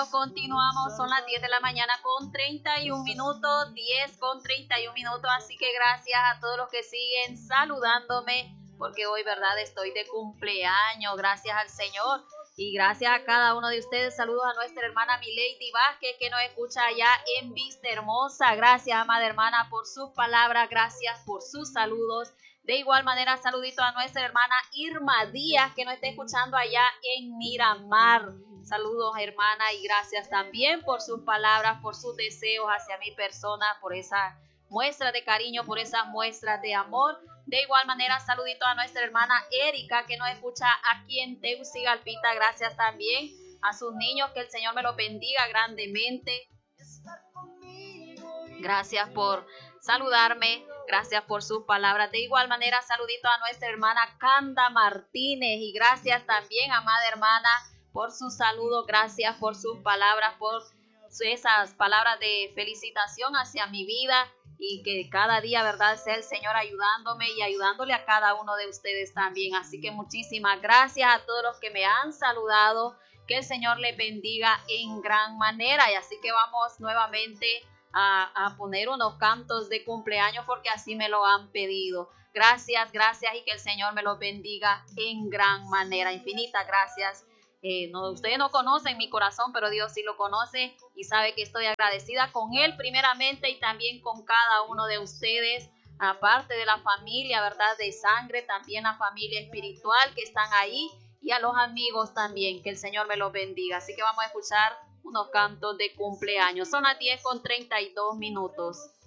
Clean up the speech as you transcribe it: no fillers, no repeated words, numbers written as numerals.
Continuamos, son las 10 de la mañana con 31 minutos, 10 con 31 minutos, así que gracias a todos los que siguen saludándome, porque hoy, verdad, estoy de cumpleaños, gracias al Señor, y gracias a cada uno de ustedes. Saludos a nuestra hermana Milady Vázquez, que nos escucha allá en Vista Hermosa. Gracias, amada hermana, por sus palabras, gracias por sus saludos. De igual manera, saludito a nuestra hermana Irma Díaz, que nos está escuchando allá en Miramar. Saludos, hermana, y gracias también por sus palabras, por sus deseos hacia mi persona, por esa muestra de cariño, por esas muestras de amor. De igual manera, saludito a nuestra hermana Erika, que nos escucha aquí en Tegucigalpita. Gracias también a sus niños, que el Señor me los bendiga grandemente. Gracias por saludarme, gracias por sus palabras. De igual manera, saludito a nuestra hermana Canda Martínez, y gracias también, amada hermana, por su saludo, gracias por sus palabras, por esas palabras de felicitación hacia mi vida, y que cada día, verdad, sea el Señor ayudándome y ayudándole a cada uno de ustedes también. Así que muchísimas gracias a todos los que me han saludado, que el Señor les bendiga en gran manera. Y así que vamos nuevamente a poner unos cantos de cumpleaños, porque así me lo han pedido. Gracias, gracias, y que el Señor me los bendiga en gran manera. Infinitas gracias. Ustedes no conocen mi corazón, pero Dios sí lo conoce y sabe que estoy agradecida con Él primeramente, y también con cada uno de ustedes, aparte de la familia, verdad, de sangre, también la familia espiritual que están ahí, y a los amigos también, que el Señor me los bendiga. Así que vamos a escuchar unos cantos de cumpleaños. Son las 10 con 32 minutos.